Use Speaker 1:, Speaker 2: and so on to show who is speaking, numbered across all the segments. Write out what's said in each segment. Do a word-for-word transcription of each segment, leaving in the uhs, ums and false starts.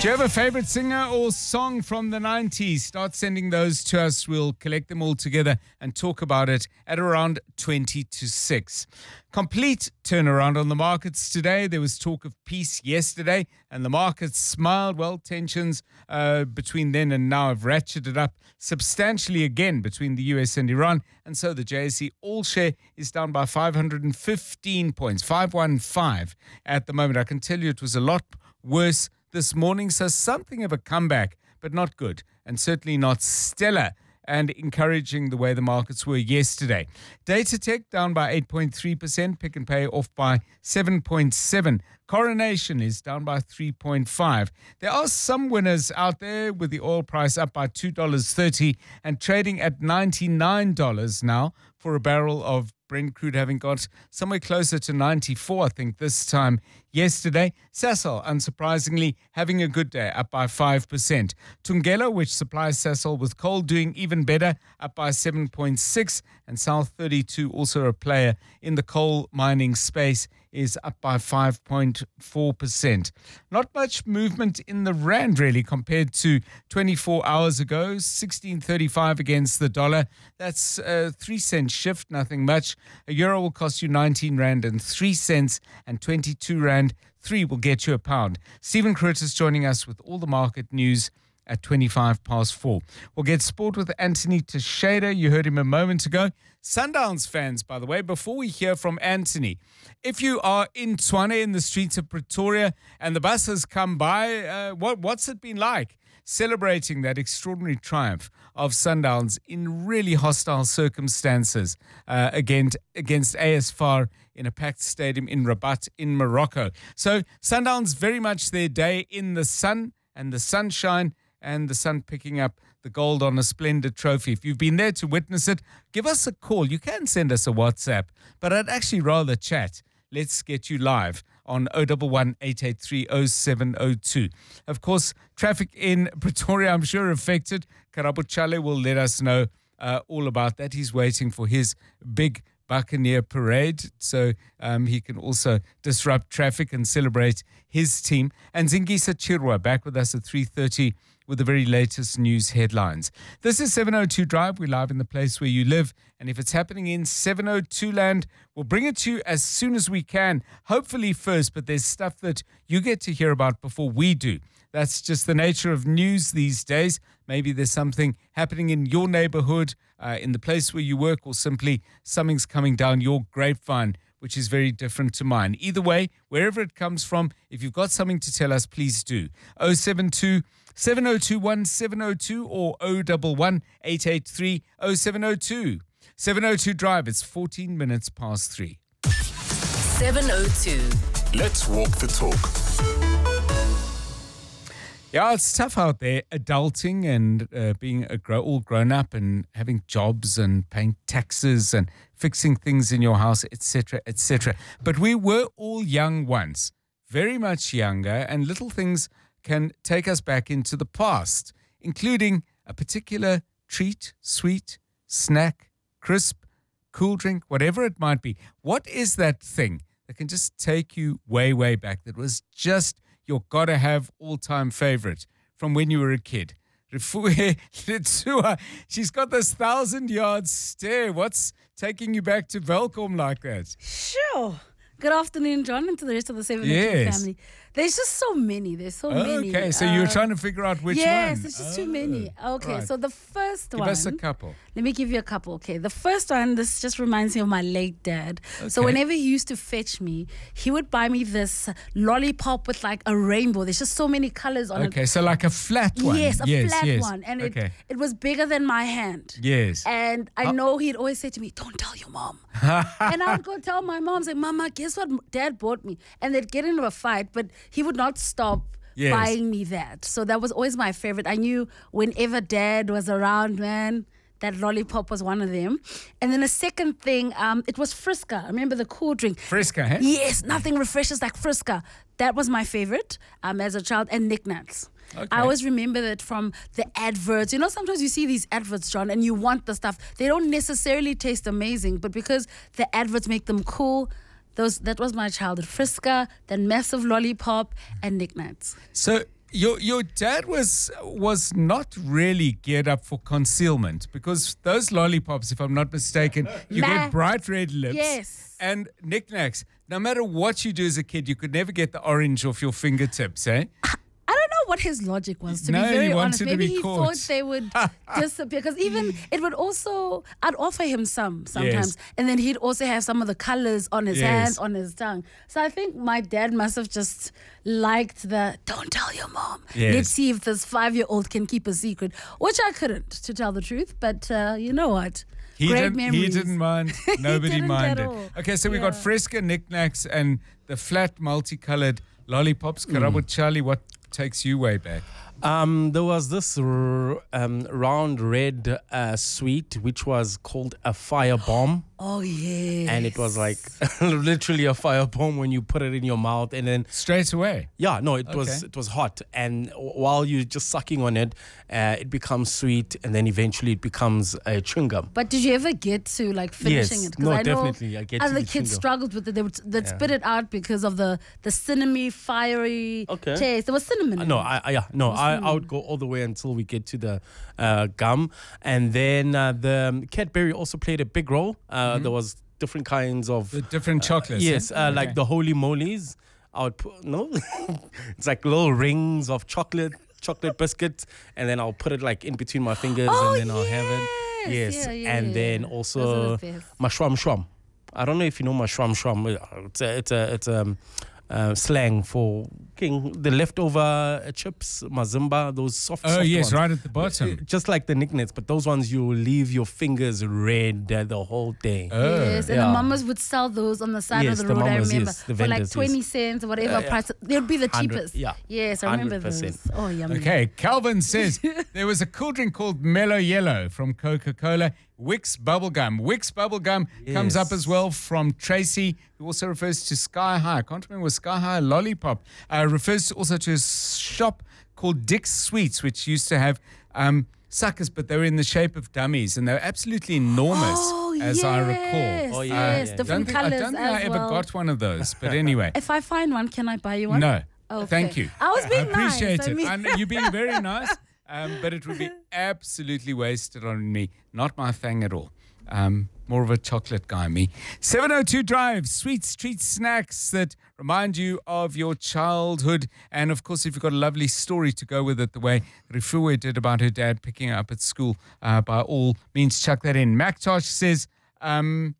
Speaker 1: Do you have a favorite singer or song from the nineties? Start sending those to us. We'll collect them all together and talk about it at around twenty to six. Complete turnaround on the markets today. There was talk of peace yesterday and the markets smiled. Well, tensions uh, between then and now have ratcheted up substantially again between the U S and Iran. And so the J S E All Share is down by five hundred fifteen points, five one five at the moment. I can tell you it was a lot worse this morning, so something of a comeback, but not good, and certainly not stellar and encouraging the way the markets were yesterday. Data Tech down by eight point three percent, Pick n Pay off by seven point seven. Coronation is down by three point five. There are some winners out there with the oil price up by two dollars thirty and trading at ninety-nine dollars now for a barrel of Brent crude, having got somewhere closer to ninety-four, I think, this time yesterday. Sasol, unsurprisingly, having a good day, up by five percent. Thungela, which supplies Sasol with coal, doing even better, up by seven point six. And South thirty-two, also a player in the coal mining space, is up by five point four percent. Not much movement in the rand, really, compared to twenty-four hours ago. sixteen thirty-five against the dollar. That's a three cent shift, nothing much. A euro will cost you nineteen rand and three cents, and twenty-two rand three will get you a pound. Stephen Curtis joining us with all the market news at twenty-five past four. We'll get sport with Anthony Teixeira. You heard him a moment ago. Sundowns fans, by the way, before we hear from Anthony, if you are in Tshwane in the streets of Pretoria and the bus has come by, uh, what, what's it been like celebrating that extraordinary triumph of Sundowns in really hostile circumstances uh, against, against A S F A R in a packed stadium in Rabat in Morocco? So Sundowns very much their day in the sun and the sunshine, and the sun picking up the gold on a splendid trophy. If you've been there to witness it, give us a call. You can send us a WhatsApp, but I'd actually rather chat. Let's get you live on zero one one, eight eight three, zero seven zero two. Of course, traffic in Pretoria, I'm sure, affected. Karabo Chale will let us know uh, all about that. He's waiting for his big Buccaneer parade, so um, he can also disrupt traffic and celebrate his team. And Zingisa Chirwa back with us at three thirty with the very latest news headlines. This is seven oh two Drive. We're live in the place where you live, and if it's happening in seven oh two land, we'll bring it to you as soon as we can, hopefully first, but there's stuff that you get to hear about before we do. That's just the nature of news these days. Maybe there's something happening in your neighborhood, uh, in the place where you work, or simply something's coming down your grapevine, which is very different to mine. Either way, wherever it comes from, if you've got something to tell us, please do. oh seven two, seven oh two, one seven oh two or oh one one, eight eight three, oh seven oh two. seven oh two Drive, it's fourteen minutes past three.
Speaker 2: seven oh two.
Speaker 3: Let's walk the talk.
Speaker 1: Yeah, it's tough out there, adulting and uh, being a grow, all grown up and having jobs and paying taxes and fixing things in your house, et cetera, et cetera. But we were all young once, very much younger, and little things can take us back into the past, including a particular treat, sweet, snack, crisp, cool drink, whatever it might be. What is that thing that can just take you way, way back that was just your gotta-have all-time favorite from when you were a kid? Refuwe Letua, she's got this thousand-yard stare. What's taking you back to Welkom like that?
Speaker 4: Sure. Good afternoon, John, and to the rest of the seven
Speaker 1: Yes.
Speaker 4: family. There's just so many. There's so many.
Speaker 1: Okay, so you were trying to figure out which
Speaker 4: yes,
Speaker 1: one.
Speaker 4: there's just
Speaker 1: Oh,
Speaker 4: too many. Okay,
Speaker 1: right.
Speaker 4: so the first
Speaker 1: Give
Speaker 4: one.
Speaker 1: us a couple.
Speaker 4: Let me give you a couple. Okay, the first one, this just reminds me of my late dad. So
Speaker 1: Okay.
Speaker 4: whenever he used to fetch me, he would buy me this lollipop with like a rainbow. There's just so many colors on it.
Speaker 1: Okay, so like a flat one.
Speaker 4: Yes, a
Speaker 1: yes,
Speaker 4: flat
Speaker 1: yes.
Speaker 4: one. And
Speaker 1: okay.
Speaker 4: it, it was bigger than my hand.
Speaker 1: Yes.
Speaker 4: And I
Speaker 1: How-
Speaker 4: know he'd always say to me, don't tell your mom. And I would go tell my mom, say, Mama, guess what dad bought me? And they'd get into a fight, but he would not stop
Speaker 1: Yes.
Speaker 4: buying me that. So that was always my favorite. I knew whenever dad was around, man, that lollipop was one of them. And then the second thing, um, it was Friska. I remember the cool drink.
Speaker 1: Frisca, huh?
Speaker 4: Yes, nothing refreshes like Friska. That was my favorite um, as a child. And Nick Nuts.
Speaker 1: Okay.
Speaker 4: I always remember that from the adverts. You know, sometimes you see these adverts, John, and you want the stuff. They don't necessarily taste amazing, but because the adverts make them cool, those that was my childhood. Friska, then massive lollipop, and Nick Nuts.
Speaker 1: So Your your dad was was not really geared up for concealment because those lollipops, if I'm not mistaken, you
Speaker 4: Ma-
Speaker 1: get bright red lips
Speaker 4: Yes.
Speaker 1: and knickknacks. No matter what you do as a kid, you could never get the orange off your fingertips, eh?
Speaker 4: I don't know what his logic was, to
Speaker 1: No,
Speaker 4: be
Speaker 1: he
Speaker 4: very
Speaker 1: wanted
Speaker 4: honest.
Speaker 1: to
Speaker 4: Maybe
Speaker 1: be
Speaker 4: he
Speaker 1: caught.
Speaker 4: thought they would disappear. Because even it would also, I'd offer him some sometimes.
Speaker 1: Yes.
Speaker 4: And then he'd also have some of the colors on his
Speaker 1: Yes.
Speaker 4: hand, on his tongue. So I think my dad must have just liked the, don't tell your mom.
Speaker 1: Yes.
Speaker 4: Let's see if this five-year-old can keep a secret, which I couldn't, to tell the truth. But uh, you know what?
Speaker 1: He
Speaker 4: Great
Speaker 1: didn't,
Speaker 4: memories.
Speaker 1: he didn't mind. Nobody
Speaker 4: didn't at
Speaker 1: minded.
Speaker 4: all.
Speaker 1: Okay, so we got
Speaker 4: Yeah.
Speaker 1: Fresca knickknacks and the flat multicolored lollipops. Karabo Charlie, what takes you way back?
Speaker 5: Um, there was this r- um, round red uh, sweet which was called a fire bomb.
Speaker 4: Oh, yeah.
Speaker 5: And it was like literally a fire bomb when you put it in your mouth, and then
Speaker 1: Straight away.
Speaker 5: yeah, no, it was
Speaker 1: Okay.
Speaker 5: it was hot, and w- while you're just sucking on it, uh, it becomes sweet, and then eventually it becomes a chewing gum.
Speaker 4: But did you ever get to like finishing
Speaker 5: Yes.
Speaker 4: it? 'Cause
Speaker 5: No,
Speaker 4: I know
Speaker 5: definitely, I get to
Speaker 4: other
Speaker 5: the
Speaker 4: kids
Speaker 5: chewing gum.
Speaker 4: struggled with it. They would they'd
Speaker 5: Yeah.
Speaker 4: spit it out because of the the cinnamon fiery
Speaker 5: Okay.
Speaker 4: taste. There was cinnamon.
Speaker 5: Uh,
Speaker 4: in
Speaker 5: No,
Speaker 4: it.
Speaker 5: I, I yeah, no, I, I would go all the way until we get to the uh, gum, and then uh, the um, Cadbury also played a big role. Uh, There was different kinds of
Speaker 1: The different chocolates.
Speaker 5: yes,
Speaker 1: eh?
Speaker 5: uh, like
Speaker 1: Okay.
Speaker 5: the holy molies. I would put no, it's like little rings of chocolate, chocolate biscuits, and then I'll put it like in between my fingers,
Speaker 4: Oh,
Speaker 5: and then I'll have it.
Speaker 4: yes.
Speaker 5: Yes,
Speaker 4: Yeah, yeah,
Speaker 5: and
Speaker 4: yeah,
Speaker 5: then
Speaker 4: yeah.
Speaker 5: also
Speaker 4: Those are the best.
Speaker 5: my shwam shwam. I don't know if you know my shwam shwam. It's a, it's a, it's um, uh, slang for king the leftover uh, chips, mazimba, those soft.
Speaker 1: Oh,
Speaker 5: soft
Speaker 1: yes,
Speaker 5: ones.
Speaker 1: right at the bottom.
Speaker 5: Just like the knickknacks, but those ones you leave your fingers red uh, the whole day.
Speaker 1: Oh.
Speaker 4: Yes, and
Speaker 5: yeah.
Speaker 4: the mamas would sell those on the side
Speaker 5: Yes,
Speaker 4: of the
Speaker 5: the
Speaker 4: road. I
Speaker 5: mamas,
Speaker 4: remember
Speaker 5: yes, the
Speaker 4: for like
Speaker 5: vendors, yes.
Speaker 4: twenty cents or whatever
Speaker 5: Uh, yeah.
Speaker 4: price. They'd be the
Speaker 5: one hundred,
Speaker 4: cheapest.
Speaker 5: yeah.
Speaker 4: Yes, I remember
Speaker 5: one hundred percent.
Speaker 4: those. Oh, yummy.
Speaker 1: Okay, Calvin says there was a cool drink called Mellow Yellow from Coca-Cola. Wix Bubblegum. Wix Bubblegum comes up
Speaker 5: Yes.
Speaker 1: as well from Tracy, who also refers to Sky High. I can't remember was Sky High a lollipop. Uh, refers also to a shop called Dick's Sweets, which used to have um, suckers, but they were in the shape of dummies, and they were absolutely enormous,
Speaker 4: Oh,
Speaker 1: as
Speaker 4: yes.
Speaker 1: I recall.
Speaker 5: Oh, yeah,
Speaker 4: yes,
Speaker 5: yeah.
Speaker 1: I
Speaker 4: different
Speaker 1: don't think, I
Speaker 4: colors
Speaker 1: don't think
Speaker 4: as
Speaker 1: I ever
Speaker 4: well.
Speaker 1: got one of those, but anyway.
Speaker 4: If I find one, can I buy you one?
Speaker 1: No.
Speaker 4: Okay.
Speaker 1: Thank you.
Speaker 4: I was being
Speaker 1: I appreciate
Speaker 4: nice. I
Speaker 1: it.
Speaker 4: mean-
Speaker 1: I know you're being very nice, um, but it would be absolutely wasted on me. Not my thing at all. Um, more of a chocolate guy, me. seven oh two Drive, sweet street snacks that remind you of your childhood. And of course, if you've got a lovely story to go with it, the way Rifue did about her dad picking her up at school, uh, by all means, chuck that in. Mactosh says, um,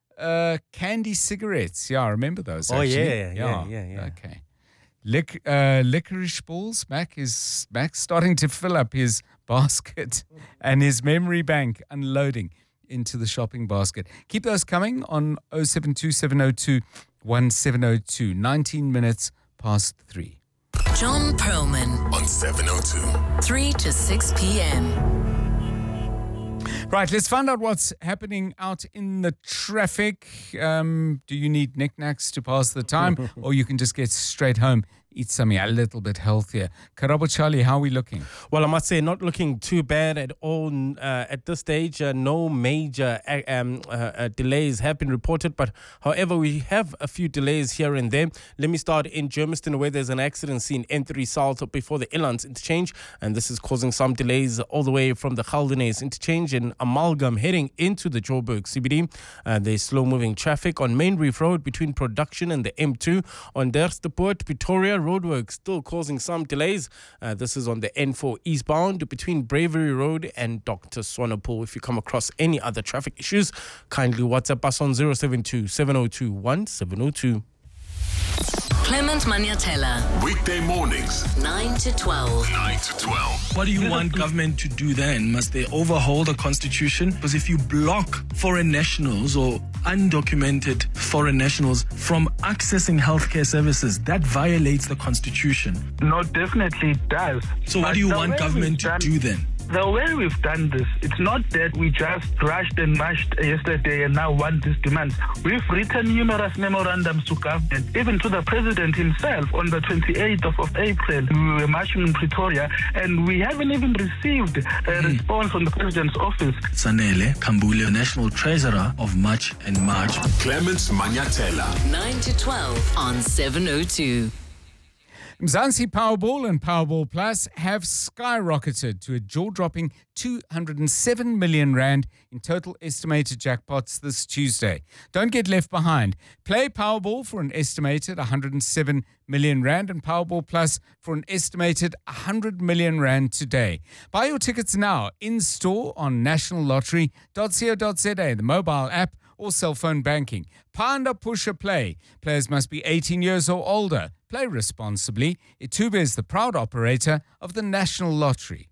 Speaker 1: uh, candy cigarettes. Yeah, I remember those.
Speaker 5: Oh,
Speaker 1: actually.
Speaker 5: yeah, yeah, yeah, yeah.
Speaker 1: Okay. Lic- uh, licorice balls. Mac is Mac's starting to fill up his basket and his memory bank unloading into the shopping basket. Keep those coming on oh seven two seven oh two one seven oh two. nineteen minutes past three.
Speaker 2: John Perlman,
Speaker 3: On seven oh two.
Speaker 2: three to six p.m.
Speaker 1: Right, let's find out what's happening out in the traffic. Um, do you need knickknacks to pass the time, or you can just get straight home, eat something a little bit healthier? Karabo Charlie, how are we looking?
Speaker 5: Well, I must say, not looking too bad at all uh, at this stage. Uh, no major uh, um, uh, uh, delays have been reported, but however, we have a few delays here and there. Let me start in Germiston, where there's an accident scene N three South before the Elands interchange, and this is causing some delays all the way from the Galdenes interchange in Amalgam heading into the Joburg C B D. Uh, there's slow-moving traffic on Main Reef Road between Production and the M two. On Dersteport, Pretoria roadworks still causing some delays. Uh, this is on the N four eastbound between Bravery Road and Doctor Swanepoel. If you come across any other traffic issues, kindly WhatsApp us on zero seven two seven oh two one seven oh two.
Speaker 2: Clement Maniatella,
Speaker 3: Weekday mornings,
Speaker 2: nine to twelve.
Speaker 3: nine to twelve.
Speaker 6: What do you want government to do then? Must they overhaul the constitution? Because if you block foreign nationals or undocumented foreign nationals from accessing healthcare services, that violates the constitution.
Speaker 7: No, definitely it does.
Speaker 6: So what
Speaker 7: But
Speaker 6: do you
Speaker 7: the
Speaker 6: want
Speaker 7: way
Speaker 6: government
Speaker 7: we've
Speaker 6: to
Speaker 7: done-
Speaker 6: do then?
Speaker 7: The way we've done this, it's not that we just rushed and mashed yesterday and now want these demands. We've written numerous memorandums to government, even to the president himself on the twenty-eighth of, of April. We were marching in Pretoria and we haven't even received a
Speaker 6: Mm.
Speaker 7: response from the president's office.
Speaker 6: Sanele Kambule, National Treasurer of March and March.
Speaker 3: Clements Maniatella.
Speaker 2: nine to twelve on seven oh two.
Speaker 1: Mzansi Powerball and Powerball Plus have skyrocketed to a jaw-dropping two hundred seven million rand in total estimated jackpots this Tuesday. Don't get left behind. Play Powerball for an estimated one hundred seven million rand and Powerball Plus for an estimated one hundred million rand today. Buy your tickets now in-store on national lottery dot co dot za, the mobile app, or cell phone banking. Panda Pusher Play. Players must be eighteen years or older. Play responsibly. Ituba is the proud operator of the National Lottery.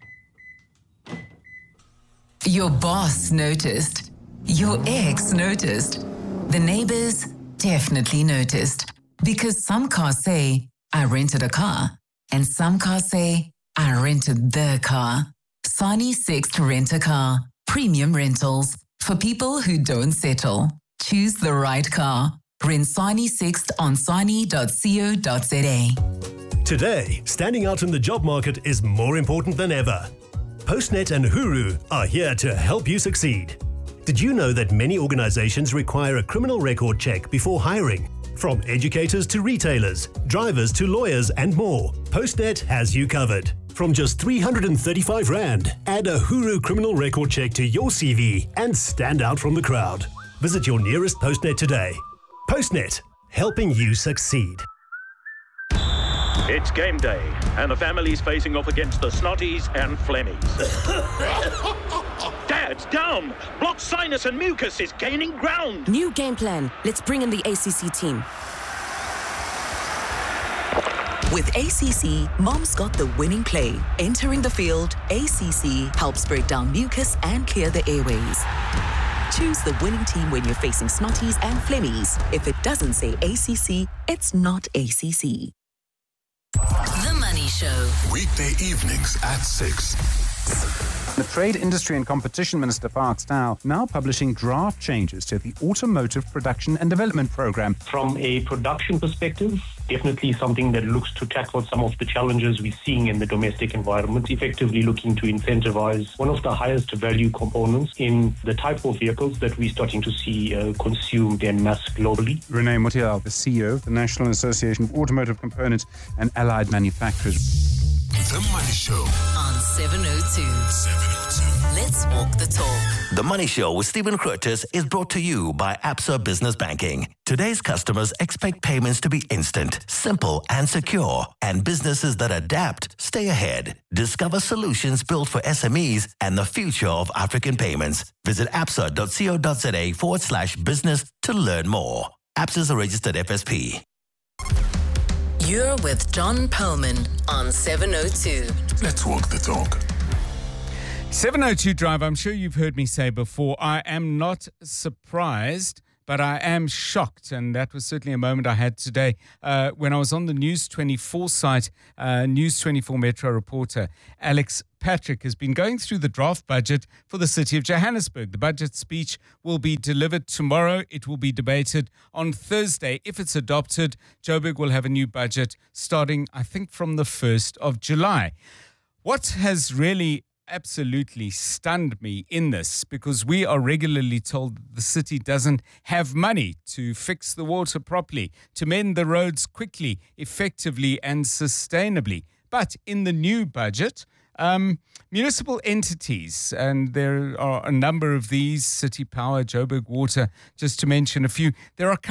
Speaker 2: Your boss noticed. Your ex noticed. The neighbors definitely noticed. Because some cars say, I rented a car. And some cars say, I rented the car. Sani Sixt Rent a Car. Premium rentals. For people who don't settle. Choose the right car. Rent Sani Sixt on sani dot co dot za.
Speaker 8: Today, standing out in the job market is more important than ever. Postnet and Huru are here to help you succeed. Did you know that many organizations require a criminal record check before hiring? From educators to retailers, drivers to lawyers and more, Postnet has you covered. From just three hundred thirty-five rand, add a Huru criminal record check to your C V and stand out from the crowd. Visit your nearest Postnet today. Postnet, helping you succeed.
Speaker 9: It's game day, and the family's facing off against the Snotties and Flemmies. Dad's down! Blocked sinus and mucus is gaining ground!
Speaker 10: New game plan. Let's bring in the A C C team.
Speaker 2: With A C C, Mom's got the winning play. Entering the field, A C C helps break down mucus and clear the airways. Choose the winning team when you're facing Snotties and Flemmies. If it doesn't say A C C, it's not A C C. The Money Show.
Speaker 3: Weekday evenings at six.
Speaker 11: The Trade, Industry and Competition Minister Park Stow now publishing draft changes to the Automotive Production and Development Programme.
Speaker 12: From a production perspective, definitely something that looks to tackle some of the challenges we're seeing in the domestic environment, effectively looking to incentivize one of the highest value components in the type of vehicles that we're starting to see uh, consumed en masse globally.
Speaker 11: Renee Mutial, the C E O of the National Association of Automotive Components and Allied Manufacturers.
Speaker 3: The Money Show
Speaker 2: on seven oh two.
Speaker 3: seven oh two.
Speaker 2: Let's walk the talk.
Speaker 13: The Money Show with Stephen Curtis is brought to you by Absa Business Banking. Today's customers expect payments to be instant, simple, and secure. And businesses that adapt stay ahead. Discover solutions built for S M Es and the future of African payments. Visit absa dot co dot za forward slash business to learn more. Absa is a registered F S P.
Speaker 2: You're with John Perlman on seven oh two.
Speaker 3: Let's walk the talk.
Speaker 1: seven oh two Drive, I'm sure you've heard me say before, I am not surprised, but I am shocked. And that was certainly a moment I had today uh, when I was on the News twenty-four site. Uh, News twenty-four Metro reporter Alex Patrick has been going through the draft budget for the city of Johannesburg. The budget speech will be delivered tomorrow. It will be debated on Thursday. If it's adopted, Joburg will have a new budget starting, I think, from the first of July. What has really absolutely stunned me in this, because we are regularly told that the city doesn't have money to fix the water properly, to mend the roads quickly, effectively and sustainably. But in the new budget, um, municipal entities, and there are a number of these, City Power, Joburg Water, just to mention a few, there are